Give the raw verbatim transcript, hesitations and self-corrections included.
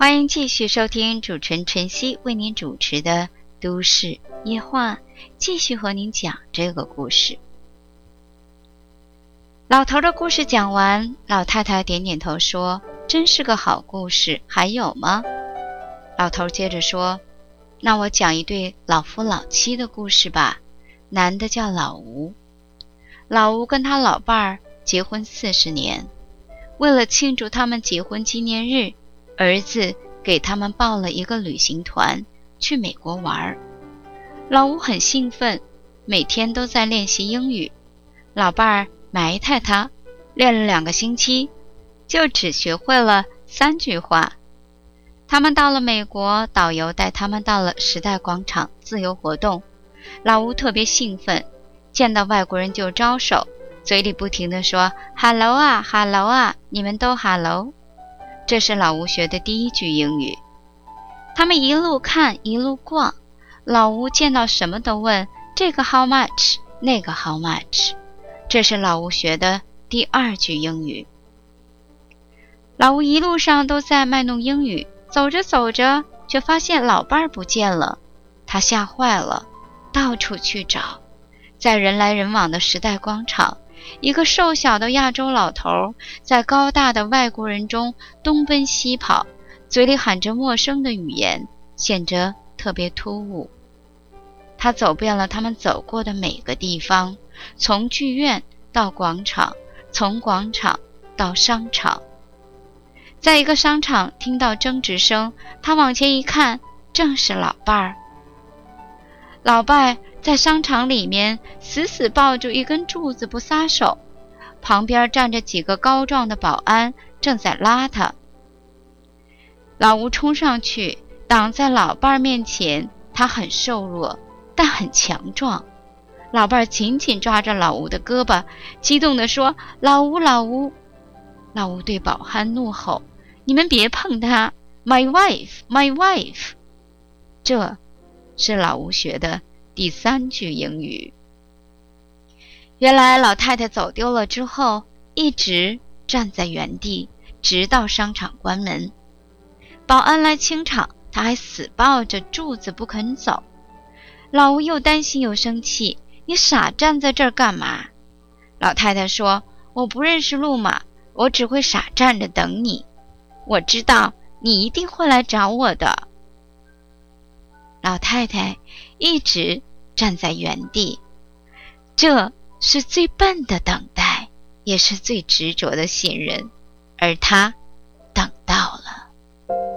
欢迎继续收听主持人晨曦为您主持的都市夜话，继续和您讲这个故事。老头的故事讲完，老太太点点头说，真是个好故事，还有吗？老头接着说，那我讲一对老夫老妻的故事吧。男的叫老吴，老吴跟他老伴儿结婚四十年，为了庆祝他们结婚纪念日，儿子给他们报了一个旅行团去美国玩。老吴很兴奋，每天都在练习英语。老伴儿埋汰他，练了两个星期，就只学会了三句话。他们到了美国，导游带他们到了时代广场自由活动。老吴特别兴奋，见到外国人就招手，嘴里不停地说 Hello 啊 Hello 啊，你们都 Hello。这是老吴学的第一句英语。他们一路看一路逛，老吴见到什么都问这个 how much 那个 how much。这是老吴学的第二句英语。老吴一路上都在卖弄英语，走着走着却发现老伴儿不见了，他吓坏了，到处去找。在人来人往的时代广场，一个瘦小的亚洲老头在高大的外国人中东奔西跑，嘴里喊着陌生的语言，显着特别突兀。他走遍了他们走过的每个地方，从剧院到广场，从广场到商场。在一个商场听到争执声，他往前一看，正是老伴儿。老伴儿在商场里面死死抱住一根柱子不撒手，旁边站着几个高壮的保安正在拉他。老吴冲上去挡在老伴儿面前，他很瘦弱但很强壮。老伴儿紧紧抓着老吴的胳膊，激动地说，老吴老吴。老吴对保安怒吼，你们别碰他， My wife my wife。 这是老吴学的第三句英语。原来老太太走丢了之后，一直站在原地，直到商场关门。保安来清场，他还死抱着柱子不肯走。老吴又担心又生气，你傻站在这儿干嘛？老太太说，我不认识路嘛，我只会傻站着等你，我知道你一定会来找我的。老太太一直站在原地，这是最笨的等待，也是最执着的信任，而她